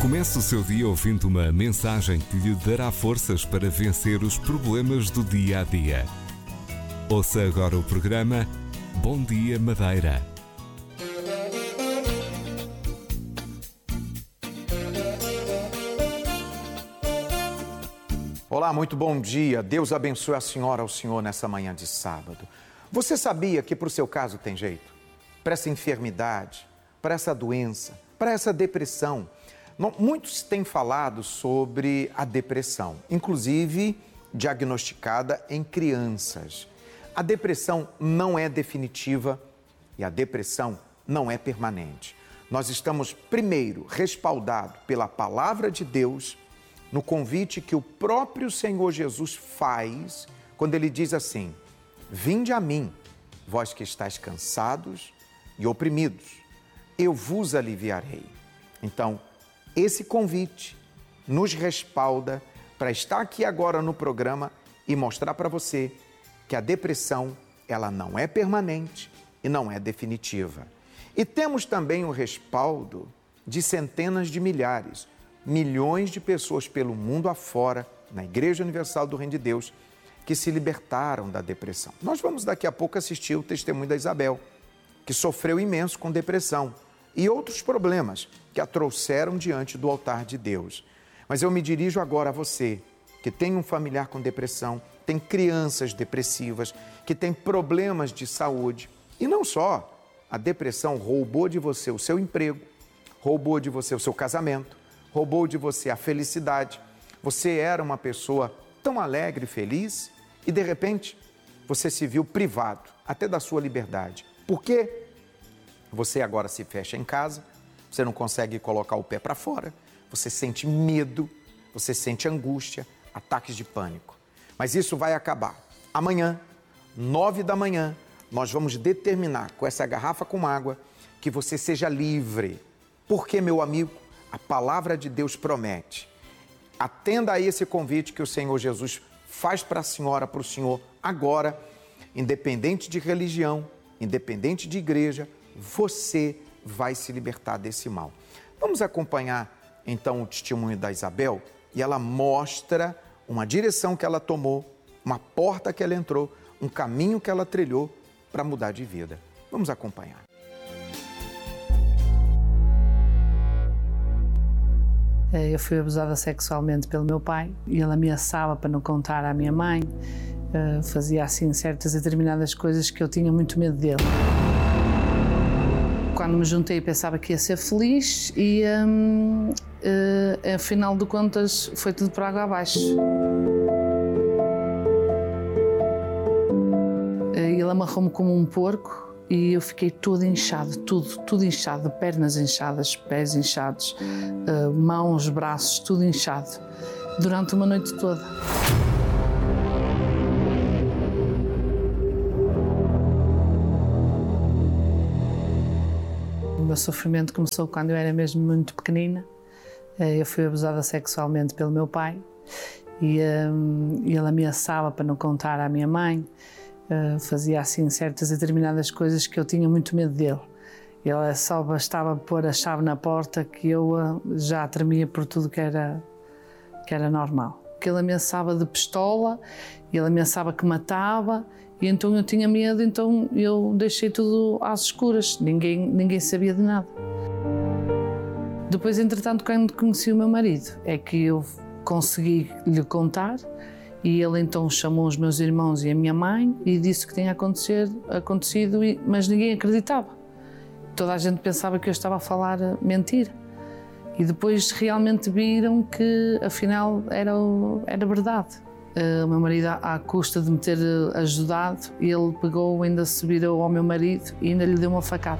Comece o seu dia ouvindo uma mensagem que lhe dará forças para vencer os problemas do dia a dia. Ouça agora o programa Bom Dia Madeira. Olá, muito bom dia. Deus abençoe a senhora, ao senhor nessa manhã de sábado. Você sabia que para o seu caso tem jeito? Para essa enfermidade, para essa doença, para essa depressão. Muitos têm falado sobre a depressão, inclusive diagnosticada em crianças. A depressão não é definitiva e a depressão não é permanente. Nós estamos, primeiro, respaldados pela palavra de Deus, no convite que o próprio Senhor Jesus faz, quando Ele diz assim: vinde a mim, vós que estáis cansados e oprimidos, eu vos aliviarei. Então, esse convite nos respalda para estar aqui agora no programa e mostrar para você que a depressão, ela não é permanente e não é definitiva. E temos também o respaldo de centenas de milhares, milhões de pessoas pelo mundo afora, na Igreja Universal do Reino de Deus, que se libertaram da depressão. Nós vamos daqui a pouco assistir o testemunho da Isabel, que sofreu imenso com depressão e outros problemas que a trouxeram diante do altar de Deus. Mas eu me dirijo agora a você, que tem um familiar com depressão, tem crianças depressivas, que tem problemas de saúde. E não só, a depressão roubou de você o seu emprego, roubou de você o seu casamento, roubou de você a felicidade. Você era uma pessoa tão alegre e feliz e, de repente, você se viu privado até da sua liberdade. Por quê? Você agora se fecha em casa, você não consegue colocar o pé para fora, você sente medo, você sente angústia, ataques de pânico. Mas isso vai acabar. Amanhã, 9 da manhã, nós vamos determinar com essa garrafa com água que você seja livre. Porque, meu amigo, a palavra de Deus promete. Atenda a esse convite que o Senhor Jesus faz para a senhora, para o senhor, agora, independente de religião, independente de igreja, você vai se libertar desse mal. Vamos acompanhar, então, o testemunho da Isabel e ela mostra uma direção que ela tomou, uma porta que ela entrou, um caminho que ela trilhou para mudar de vida. Vamos acompanhar. Eu fui abusada sexualmente pelo meu pai e ele ameaçava para não contar à minha mãe. Fazia assim certas e determinadas coisas que eu tinha muito medo dele. Quando me juntei pensava que ia ser feliz e afinal de contas foi tudo por água abaixo. Ele amarrou-me como um porco e eu fiquei todo inchado, tudo inchado, pernas inchadas, pés inchados, mãos, braços, tudo inchado, durante uma noite toda. O meu sofrimento começou quando eu era mesmo muito pequenina. Eu fui abusada sexualmente pelo meu pai e ele ameaçava para não contar à minha mãe. Fazia assim certas e determinadas coisas que eu tinha muito medo dele. Ele só bastava pôr a chave na porta que eu já tremia por tudo que era normal. Que ele ameaçava de pistola, ele ameaçava que matava e então eu tinha medo, então eu deixei tudo às escuras, ninguém sabia de nada. Depois, entretanto, quando conheci o meu marido, é que eu consegui lhe contar. E ele então chamou os meus irmãos e a minha mãe e disse que tinha acontecido, mas ninguém acreditava. Toda a gente pensava que eu estava a falar mentira. E depois realmente viram que afinal era verdade. O meu marido, à custa de me ter ajudado, ele pegou, ainda se virou ao meu marido e ainda lhe deu uma facada.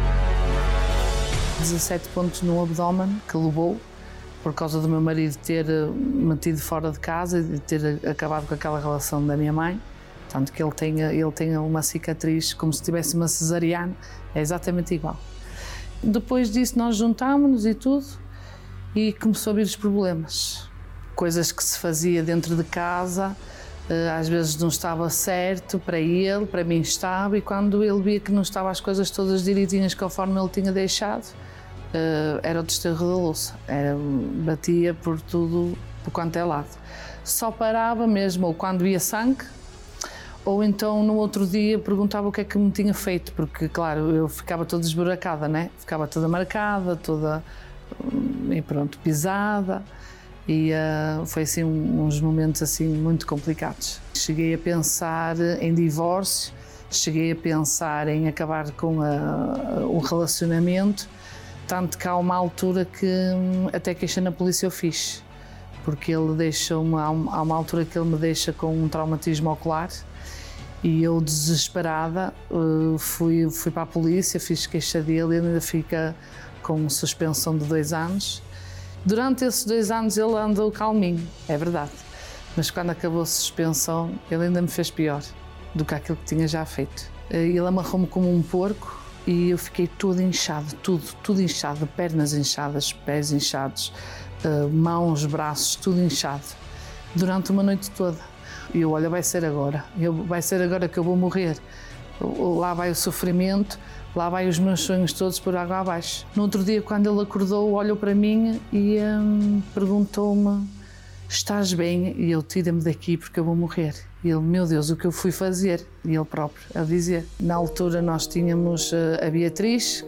17 pontos no abdômen que levou, por causa do meu marido ter metido fora de casa e de ter acabado com aquela relação da minha mãe. Tanto que ele tem uma cicatriz como se tivesse uma cesariana, é exatamente igual. Depois disso nós juntámos-nos e tudo e começou a vir os problemas. Coisas que se fazia dentro de casa, às vezes não estava certo para ele, para mim estava, e quando ele via que não estavam as coisas todas direitinhas conforme ele tinha deixado, era o desterro da louça. Batia por tudo, por quanto é lado. Só parava mesmo ou quando via sangue, ou então no outro dia perguntava o que é que me tinha feito, porque claro, eu ficava toda esburacada, né? Ficava toda marcada, toda e pronto, pisada, e foi assim uns momentos assim muito complicados. Cheguei a pensar em divórcio, cheguei a pensar em acabar com o relacionamento, tanto que há uma altura que até queixa na polícia eu fiz, porque ele deixou-me, há uma altura que ele me deixa com um traumatismo ocular. E eu, desesperada, fui para a polícia, fiz queixa dele e ele ainda fica com suspensão de 2 anos. Durante esses 2 anos ele andou calminho, é verdade. Mas quando acabou a suspensão, ele ainda me fez pior do que aquilo que tinha já feito. Ele amarrou-me como um porco e eu fiquei todo inchado, tudo inchado, pernas inchadas, pés inchados, mãos, braços, tudo inchado, durante uma noite toda. E eu, olha, vai ser agora que eu vou morrer. Lá vai o sofrimento, lá vai os meus sonhos todos por água abaixo. No outro dia, quando ele acordou, olhou para mim e perguntou-me: estás bem? E eu, tira-me daqui porque eu vou morrer. E ele, meu Deus, o que eu fui fazer? E ele próprio a dizer. Na altura nós tínhamos a Beatriz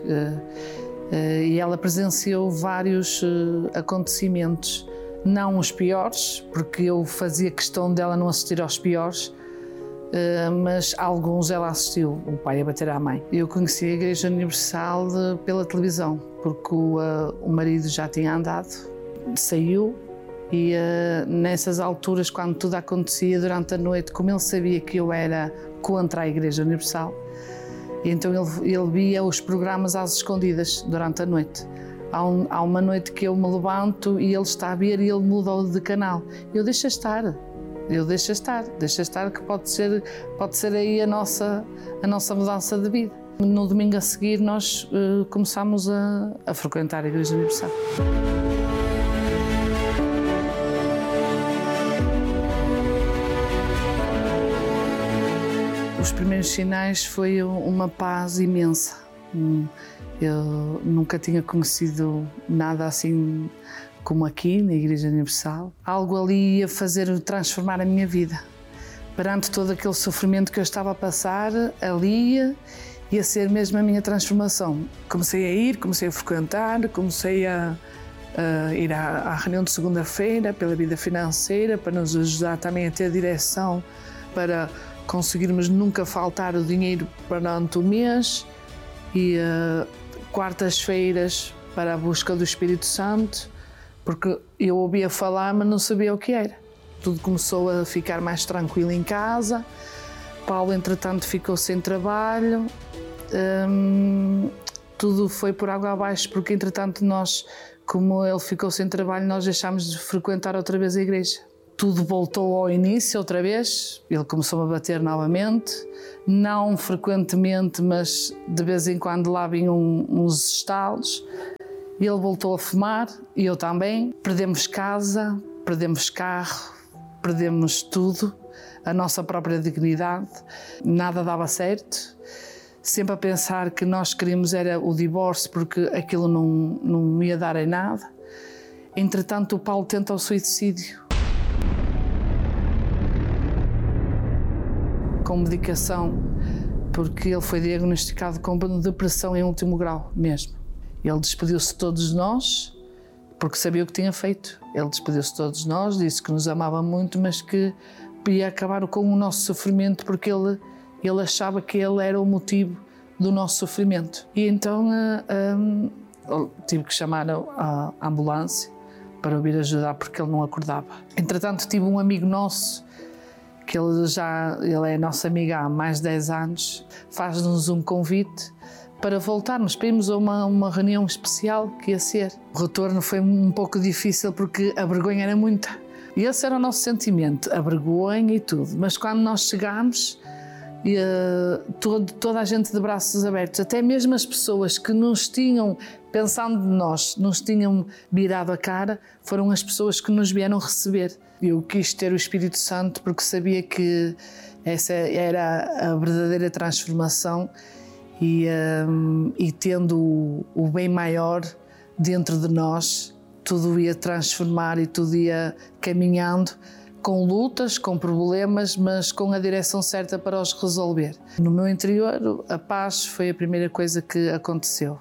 e ela presenciou vários acontecimentos. Não os piores, porque eu fazia questão dela não assistir aos piores, mas alguns ela assistiu, o pai a bater à mãe. Eu conheci a Igreja Universal pela televisão, porque o marido já tinha andado, saiu, e nessas alturas, quando tudo acontecia durante a noite, como ele sabia que eu era contra a Igreja Universal, então ele via os programas às escondidas durante a noite. Há uma noite que eu me levanto e ele está a ver e ele mudou de canal. Eu deixo estar, que pode ser aí a nossa mudança de vida. No domingo a seguir nós começámos a frequentar a Igreja Universal. Os primeiros sinais foi uma paz imensa. Eu nunca tinha conhecido nada assim como aqui na Igreja Universal. Algo ali ia transformar a minha vida. Perante todo aquele sofrimento que eu estava a passar, ali ia ser mesmo a minha transformação. Comecei a frequentar, comecei a ir à reunião de segunda-feira pela vida financeira, para nos ajudar também a ter direção, para conseguirmos nunca faltar o dinheiro durante o mês. E quartas-feiras para a busca do Espírito Santo, porque eu ouvia falar, mas não sabia o que era. Tudo começou a ficar mais tranquilo em casa. Paulo, entretanto, ficou sem trabalho. Tudo foi por água abaixo, porque, entretanto, nós, como ele ficou sem trabalho, nós deixámos de frequentar outra vez a igreja. Tudo voltou ao início outra vez, ele começou a bater novamente, não frequentemente, mas de vez em quando lá vinham uns estalos. Ele voltou a fumar, e eu também. Perdemos casa, perdemos carro, perdemos tudo, a nossa própria dignidade, nada dava certo. Sempre a pensar que nós queríamos era o divórcio, porque aquilo não ia dar em nada. Entretanto, o Paulo tenta o suicídio. Com medicação, porque ele foi diagnosticado com depressão em último grau mesmo. Ele despediu-se de todos nós, porque sabia o que tinha feito. Ele despediu-se de todos nós, disse que nos amava muito, mas que ia acabar com o nosso sofrimento, porque ele achava que ele era o motivo do nosso sofrimento. E então tive que chamar a ambulância para o vir ajudar, porque ele não acordava. Entretanto, tive um amigo nosso, que ele é nosso amigo há mais de 10 anos, faz-nos um convite para voltarmos, para irmos a uma reunião especial que ia ser. O retorno foi um pouco difícil, porque a vergonha era muita. E esse era o nosso sentimento, a vergonha e tudo. Mas quando nós chegámos, toda a gente de braços abertos, até mesmo as pessoas que nos tinham, pensando de nós, nos tinham virado a cara, foram as pessoas que nos vieram receber. Eu quis ter o Espírito Santo porque sabia que essa era a verdadeira transformação, e tendo o bem maior dentro de nós, tudo ia transformar e tudo ia caminhando com lutas, com problemas, mas com a direção certa para os resolver. No meu interior, a paz foi a primeira coisa que aconteceu.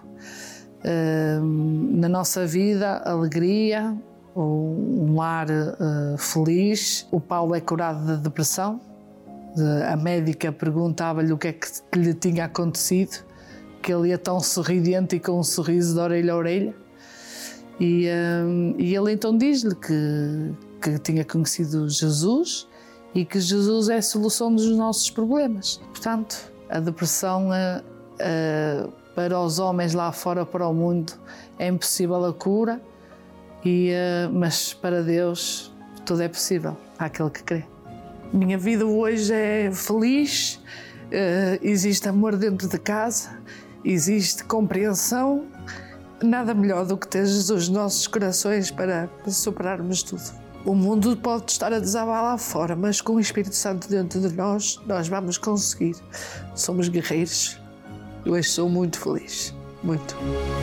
Na nossa vida, alegria, um lar feliz. O Paulo é curado de depressão. A médica perguntava-lhe o que é que lhe tinha acontecido, que ele ia tão sorridente e com um sorriso de orelha a orelha. E ele então diz-lhe que tinha conhecido Jesus e que Jesus é a solução dos nossos problemas. Portanto, a depressão para os homens lá fora, para o mundo, é impossível a cura, mas para Deus tudo é possível, àquele que crê. Minha vida hoje é feliz, existe amor dentro de casa, existe compreensão. Nada melhor do que ter Jesus nos nossos corações para superarmos tudo. O mundo pode estar a desabar lá fora, mas com o Espírito Santo dentro de nós vamos conseguir. Somos guerreiros. Eu hoje sou muito feliz. Muito.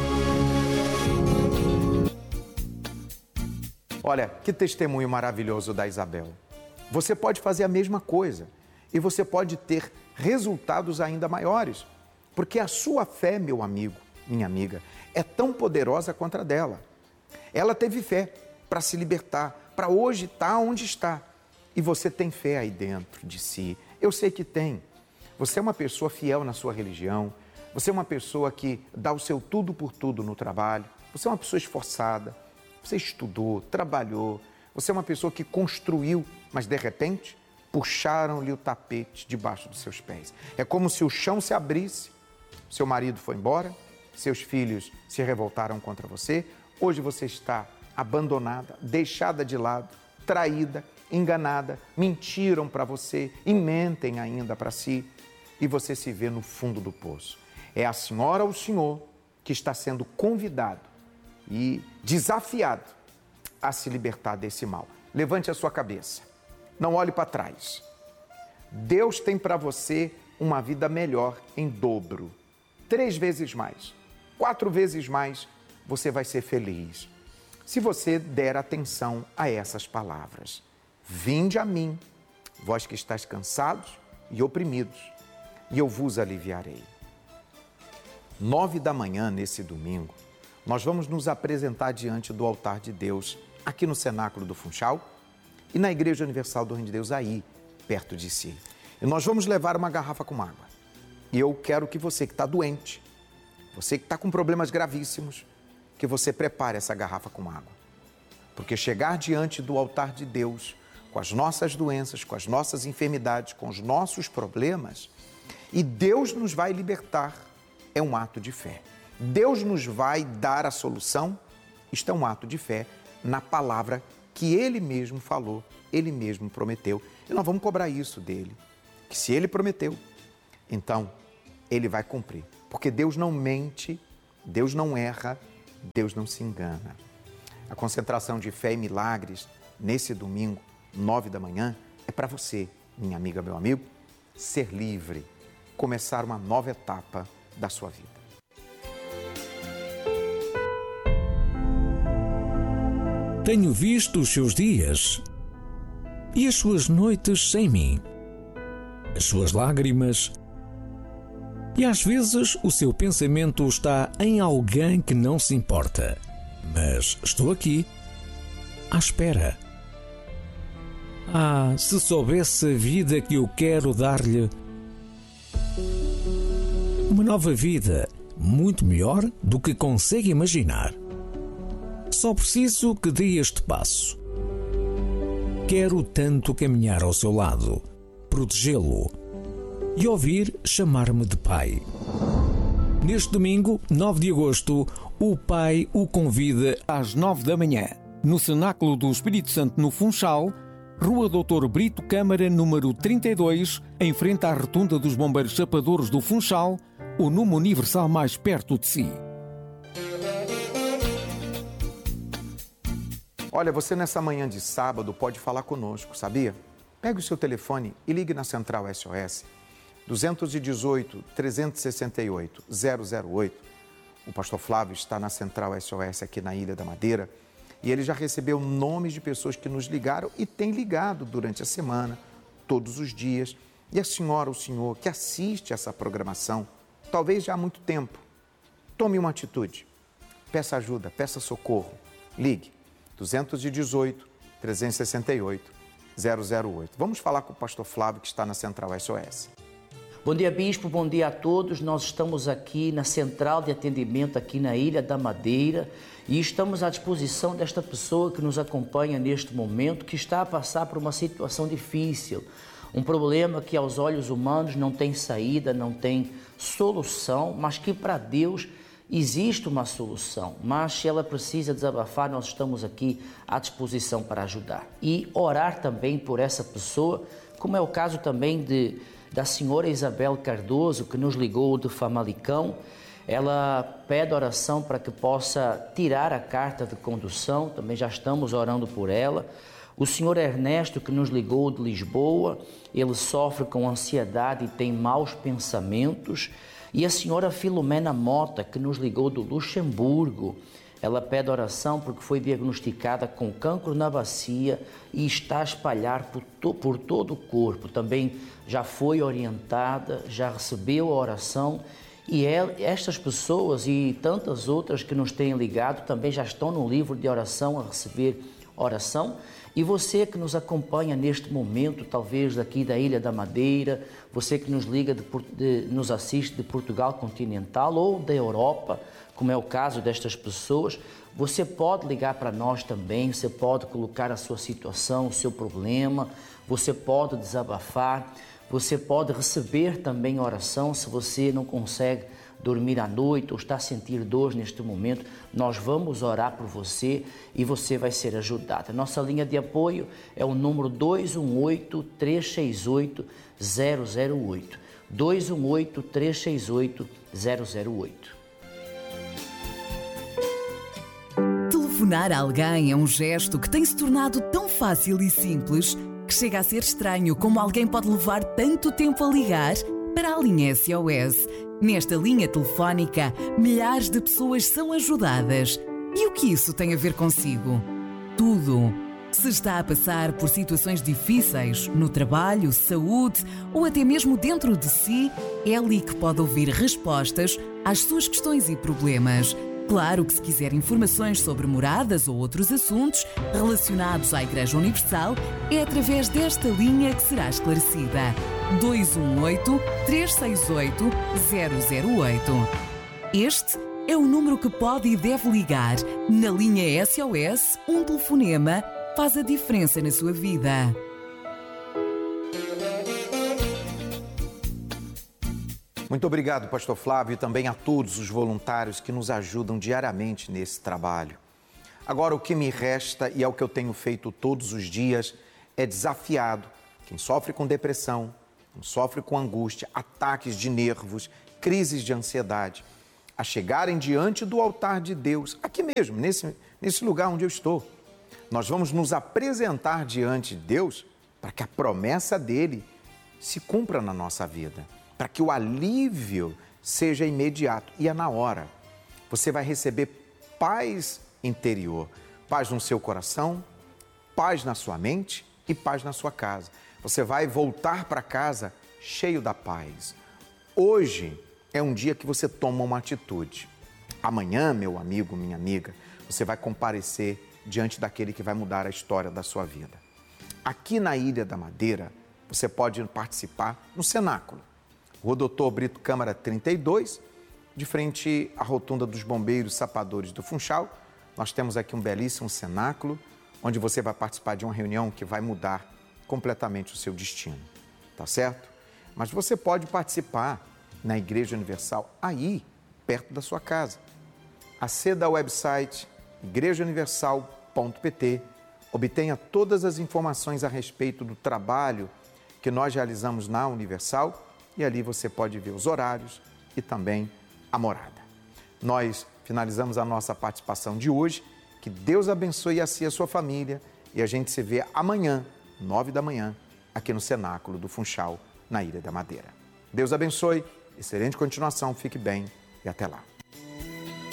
Olha, que testemunho maravilhoso da Isabel. Você pode fazer a mesma coisa e você pode ter resultados ainda maiores, porque a sua fé, meu amigo, minha amiga, é tão poderosa quanto a dela. Ela teve fé para se libertar, para hoje estar onde está. E você tem fé aí dentro de si. Eu sei que tem. Você é uma pessoa fiel na sua religião. Você é uma pessoa que dá o seu tudo por tudo no trabalho. Você é uma pessoa esforçada. Você estudou, trabalhou. Você é uma pessoa que construiu, mas de repente puxaram-lhe o tapete debaixo dos seus pés. É como se o chão se abrisse. Seu marido foi embora. Seus filhos se revoltaram contra você. Hoje você está abandonada, deixada de lado, traída, enganada, mentiram para você e mentem ainda para si. E você se vê no fundo do poço. É a senhora ou o senhor que está sendo convidado e desafiado a se libertar desse mal. Levante a sua cabeça. Não olhe para trás. Deus tem para você uma vida melhor em dobro. 3 vezes mais. 4 vezes mais, você vai ser feliz. Se você der atenção a essas palavras. Vinde a mim, vós que estáis cansados e oprimidos, e eu vos aliviarei. 9 da manhã, nesse domingo, nós vamos nos apresentar diante do altar de Deus, aqui no Cenáculo do Funchal e na Igreja Universal do Reino de Deus, aí, perto de si. E nós vamos levar uma garrafa com água. E eu quero que você que está doente, você que está com problemas gravíssimos, que você prepare essa garrafa com água. Porque chegar diante do altar de Deus, com as nossas doenças, com as nossas enfermidades, com os nossos problemas, e Deus nos vai libertar, é um ato de fé. Deus nos vai dar a solução, isto é um ato de fé na palavra que Ele mesmo falou, Ele mesmo prometeu. E nós vamos cobrar isso dEle, que se Ele prometeu, então Ele vai cumprir. Porque Deus não mente, Deus não erra, Deus não se engana. A concentração de fé e milagres nesse domingo, 9 da manhã, é para você, minha amiga, meu amigo, ser livre, começar uma nova etapa da sua vida. Tenho visto os seus dias e as suas noites sem mim, as suas lágrimas, e às vezes o seu pensamento está em alguém que não se importa. Mas estou aqui, à espera. Ah, se soubesse a vida que eu quero dar-lhe. Uma nova vida, muito melhor do que consegue imaginar. Só preciso que dê este passo. Quero tanto caminhar ao seu lado, protegê-lo e ouvir chamar-me de pai. Neste domingo, 9 de agosto, o Pai o convida às 9 da manhã, no Cenáculo do Espírito Santo no Funchal, Rua Doutor Brito Câmara, número 32, em frente à Rotunda dos Bombeiros Chapadores do Funchal, o número universal mais perto de si. Olha, você nessa manhã de sábado pode falar conosco, sabia? Pegue o seu telefone e ligue na Central SOS 218 368 008. O pastor Flávio está na Central SOS aqui na Ilha da Madeira e ele já recebeu nomes de pessoas que nos ligaram e tem ligado durante a semana, todos os dias. E a senhora, o senhor que assiste essa programação, talvez já há muito tempo, tome uma atitude. Peça ajuda, peça socorro. Ligue 218 368 008. Vamos falar com o pastor Flávio que está na Central SOS. Bom dia, bispo, bom dia a todos. Nós estamos aqui na central de atendimento aqui na Ilha da Madeira e estamos à disposição desta pessoa que nos acompanha neste momento, que está a passar por uma situação difícil, um problema que aos olhos humanos não tem saída, não tem solução, mas que para Deus existe uma solução. Mas se ela precisa desabafar, nós estamos aqui à disposição para ajudar. E orar também por essa pessoa, como é o caso também da senhora Isabel Cardoso, que nos ligou de Famalicão. Ela pede oração para que possa tirar a carta de condução, também já estamos orando por ela. O senhor Ernesto, que nos ligou de Lisboa, ele sofre com ansiedade e tem maus pensamentos. E a senhora Filomena Mota, que nos ligou do Luxemburgo, ela pede oração porque foi diagnosticada com cancro na bacia e está a espalhar por todo o corpo. Também já foi orientada, já recebeu a oração e estas pessoas e tantas outras que nos têm ligado também já estão no livro de oração a receber oração. E você que nos acompanha neste momento, talvez daqui da Ilha da Madeira, você que nos liga, nos assiste de Portugal continental ou da Europa, como é o caso destas pessoas, você pode ligar para nós também, você pode colocar a sua situação, o seu problema, você pode desabafar, você pode receber também oração se você não consegue dormir à noite ou está a sentir dor neste momento, nós vamos orar por você e você vai ser ajudado. A nossa linha de apoio é o número 218-368-008. 218-368-008. Telefonar a alguém é um gesto que tem se tornado tão fácil e simples que chega a ser estranho como alguém pode levar tanto tempo a ligar para a linha SOS. Nesta linha telefónica, milhares de pessoas são ajudadas. E o que isso tem a ver consigo? Tudo. Se está a passar por situações difíceis, no trabalho, saúde ou até mesmo dentro de si, é ali que pode ouvir respostas às suas questões e problemas. Claro que se quiser informações sobre moradas ou outros assuntos relacionados à Igreja Universal, é através desta linha que será esclarecida. 218-368-008. Este é o número que pode e deve ligar. Na linha SOS, um telefonema faz a diferença na sua vida. Muito obrigado, pastor Flávio, e também a todos os voluntários que nos ajudam diariamente nesse trabalho. Agora, o que me resta, e é o que eu tenho feito todos os dias, é desafiado quem sofre com depressão, quem sofre com angústia, ataques de nervos, crises de ansiedade, a chegarem diante do altar de Deus, aqui mesmo, nesse lugar onde eu estou. Nós vamos nos apresentar diante de Deus para que a promessa dele se cumpra na nossa vida, para que o alívio seja imediato e é na hora. Você vai receber paz interior, paz no seu coração, paz na sua mente e paz na sua casa. Você vai voltar para casa cheio da paz. Hoje é um dia que você toma uma atitude. Amanhã, meu amigo, minha amiga, você vai comparecer diante daquele que vai mudar a história da sua vida. Aqui na Ilha da Madeira, você pode participar no cenáculo. Rua Doutor Brito Câmara 32, de frente à rotunda dos Bombeiros Sapadores do Funchal. Nós temos aqui um belíssimo cenáculo, onde você vai participar de uma reunião que vai mudar completamente o seu destino, tá certo? Mas você pode participar na Igreja Universal, aí, perto da sua casa. Aceda ao website igrejauniversal.pt, obtenha todas as informações a respeito do trabalho que nós realizamos na Universal e ali você pode ver os horários e também a morada. Nós finalizamos a nossa participação de hoje. Que Deus abençoe assim a sua família e a gente se vê amanhã, 9 da manhã, aqui no Cenáculo do Funchal, na Ilha da Madeira. Deus abençoe, excelente continuação, fique bem e até lá.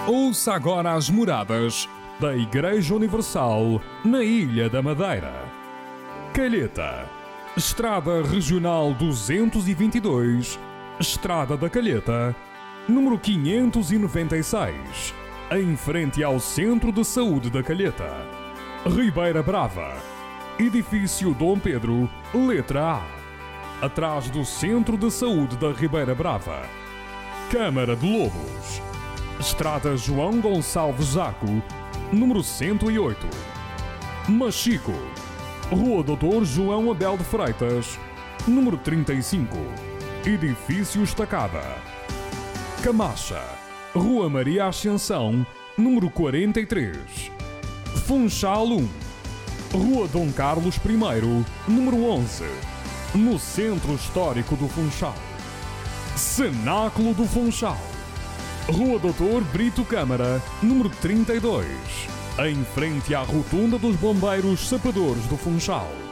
Ouça agora as moradas da Igreja Universal na Ilha da Madeira. Calheta, Estrada Regional 222, Estrada da Calheta, número 596, em frente ao Centro de Saúde da Calheta. Ribeira Brava, Edifício Dom Pedro, letra A, atrás do Centro de Saúde da Ribeira Brava. Câmara de Lobos, Estrada João Gonçalves Zaco, número 108. Machico, Rua Doutor João Abel de Freitas, número 35, Edifício Estacada. Camacha, Rua Maria Ascensão, número 43. Funchal 1, Rua Dom Carlos I, número 11, no Centro Histórico do Funchal. Cenáculo do Funchal, Rua Doutor Brito Câmara, número 32, em frente à Rotunda dos Bombeiros Sapadores do Funchal.